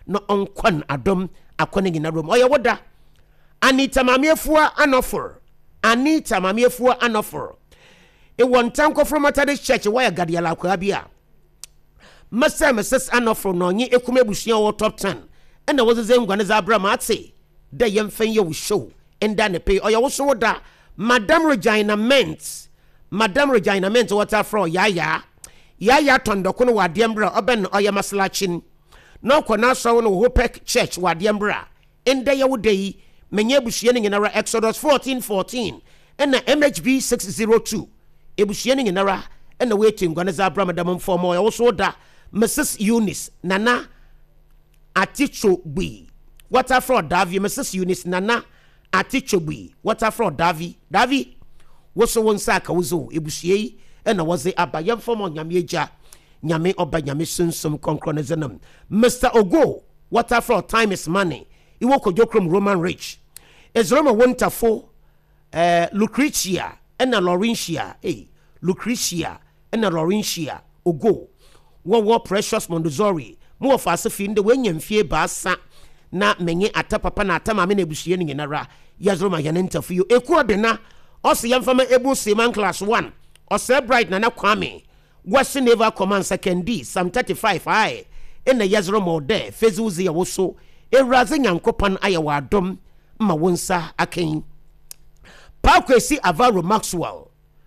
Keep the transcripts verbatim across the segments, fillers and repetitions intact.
no onkwan adom akone nyina rom oya woda Anita Mamiefua Anofor Anita Mamiefua Anofor e won tanko from Methodist Church where Gadiala Kwabia Master Missus Anofor no nyi ekume bushia wo top ten and there was a same gwaneza Abraham atse de yemfen ye wo show and dan pay oya wo so da Madam Regina Ment Madam Regina Ment water from yaya yaya tondoko no wadembra oben oya maslachin no kwana so no Hopek Church wadembra and there wo dey menye bushie ni nara Exodus fourteen fourteen and na M H B six oh two ebushie ni nara and na waiting gwaneza Abraham Damon for more also da Missus Eunice Nana Atichogbi water fraud Davi Missus Eunice Nana Atichogbi water fraud Davi Davi woso won saka wuzo ebushie and na was the abayam for mo nyame eja nyame oba nyame sunsum konkronezanam Mister Ogo water fraud time is money iwo kojokrom Roman Rich Ezroma wonderful uh, Lucretia and a Laurentia eh Lucretia and a Laurentia Ogo wo wo Precious Mondozori mo of asafin de wenyam fie baasa na menye atapapa na atama me na ebushie ni nara Yazroma yanenta for you ekuo de na ose yamfama ebu seman class one ose bright na na kwame wase never command second D Psalm thirty-five ai ena Yazroma de fezuzi ya woso Eraze nyankopan ayawa adom ma wonsa aken Pakwesi Avaro Maxwell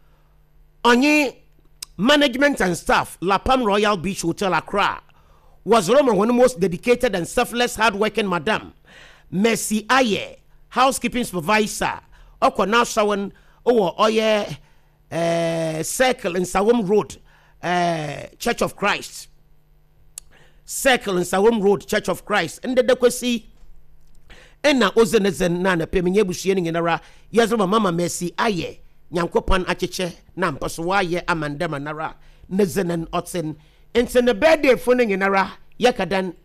onye management and staff La Palm Royal Beach Hotel Accra was Roma one most dedicated and selfless hardworking madam Mercy Aye housekeeping supervisor okona sawen owo oye eh circle in Sawom Road eh Church of Christ Circle in Sawom Road Church of Christ and the dekwesi ena ozenezen na na pemenye bushie ni nara Yazroma mama Mercy Aye nyankopan acheche na mpaso waye amandema nara nezenen oten ente ne birthday fo ni nara yakadan